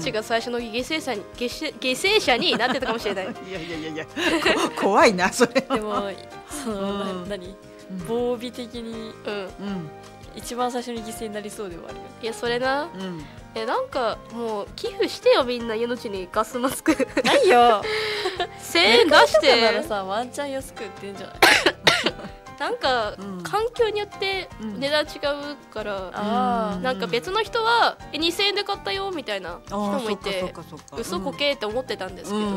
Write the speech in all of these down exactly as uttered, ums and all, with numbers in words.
命が最初の犠牲者に犠牲犠牲者になってたかもしれない。 いやいやいやいや怖いなそれ。 でもその、うん、何防備的に、 うんうん、一番最初に犠牲になりそうではあるよ。 いやそれな、 うん、 えなんかもう寄付してよみんな命にガスマスクないよせんえん出してならさワンチャン安く売ってんじゃないなんか、うん、環境によって値段違うから、うん、なんか別の人はえにせんえんで買ったよみたいな人もいて嘘こけって思ってたんですけど、うん、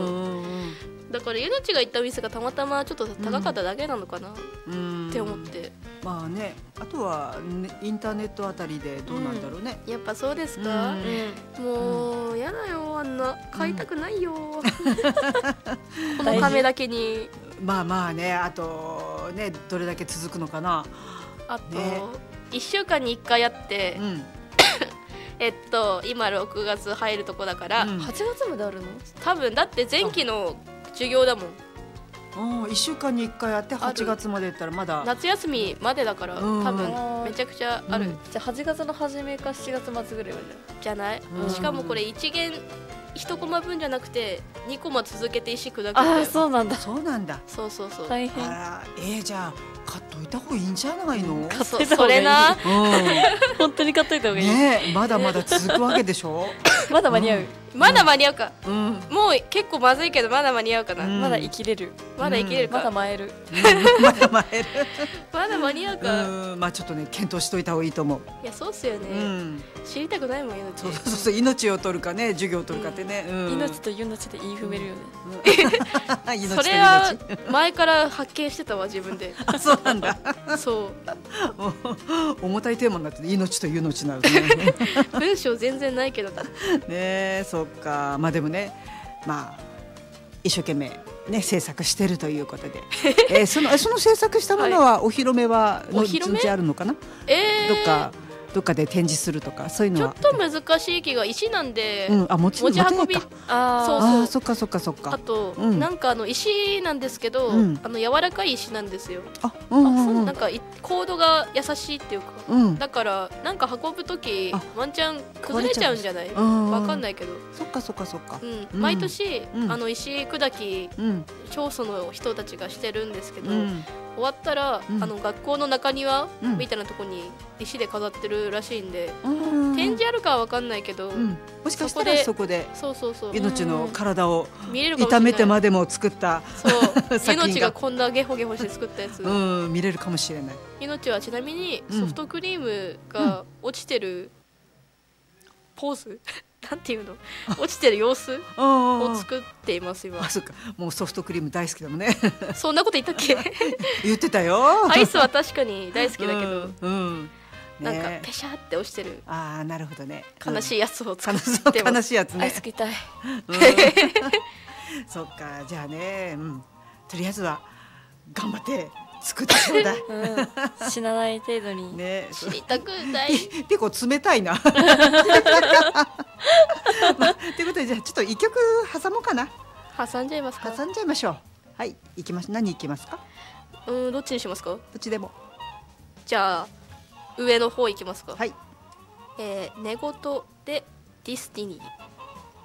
だから命が行った店がたまたまちょっと高かっただけなのかな、うん、って思って、 まあね、あとは、ね、インターネットあたりでどうなんだろうね、 うん、やっぱそうですか、うん、もうやだよあんな買いたくないよ、うん、このためだけにまあまあね、あとねどれだけ続くのかな。 あと、ね、いっしゅうかんにいっかいやって、うん、えっと今ろくがつ入るとこだから、うん、 はちがつまであるの？ 多分だって前期の授業だもん。 いっしゅうかんにいっかいやってはちがつまでやったらまだ夏休みまでだから、うん、多分めちゃくちゃある、うん、 じゃあはちがつの初めかしちがつ末ぐらいまでじゃない、うん、しかもこれ一限いちコマ分じゃなくてにコマ続けて石砕くんだよ。 あ、そうなんだ。 そうなんだ。 そうそうそう。 大変。 あら、えー、じゃあ買っといた方がいいんじゃないの？ 買っといた方がいい。それな。うん、 本当に買っといた方がいい。 ね、まだまだ続くわけでしょ。 まだ間に合う。うんまだ間に合うか、うん、もう結構まずいけどまだ間に合うかな、 うん、まだ生きれるまだ生きれるか、 まだ舞える、 うん、まだ舞えるまだ間に合うか、 うん、まあちょっとね検討しといた方がいいと思う。 いやそうっすよね、うん、知りたくないもん命。 そうそうそう、命を取るかね授業を取るかってね、うんうん、 命と命で言い踏めるよね、 うん、それは前から発見してたわ自分で。 あ、そうなんだ。 そう重たいテーマになってて命と命なのね文章全然ないけどだね。そっか、まあでもね、まあ一生懸命ね制作してるということで、えー、そのその制作したものはお披露目は後々あるのかな、 えー、 どっかどっかで展示するとかそういうのは。 ちょっと難しい木が石なんで、 うん、あ持ち持ち運び、 あそうそう、あそっかそっかそっか。 あと、うん、なんかあの石なんですけど、うん、あの柔らかい石なんですよ。 あ、うんうんうん、 なんかコードが優しいっていうか、うん、だからなんか運ぶときワンチャン崩れちゃうんじゃない？わかんないけど。 そっかそっかそっか。 うん、毎年、うん、あの石砕き、うん、町村の人たちがしてるんですけど。うん終わったら、うん、あの学校の中庭みたいなところに石で飾ってるらしいんで、うん、展示あるかは分かんないけど、うん、 もしかしたらそこで命の体を痛めてまでも作ったそう命がこんなゲホゲホして作ったやつ、 うん、見れるかもしれない。 命はちなみにソフトクリームが落ちてるポーズなんていうの落ちてる様子を作っています今。 あ、そっか、もうソフトクリーム大好きだもんねそんなこと言ったっけ言ってたよ。 アイスは確かに大好きだけど、うんうんね、なんかペシャって落ちてる、 あー、なるほどね、 悲しいやつを作ってます。 悲しいやつね。 アイス食いたい、うん、 そっか、じゃあね、うん、とりあえずは頑張って作ってちょうだい、 うん、死なない程度に、 ね、知りたくない結構冷たいな、まあ、ということでじゃあちょっと一曲挟もうかな。 挟んじゃいますか。 挟んじゃいましょう。はい、行きましょう。何行きますか。 うん、どっちにしますか。どっちでも。 じゃあ上の方行きますか。 はい、 えー、寝言でディスティニー。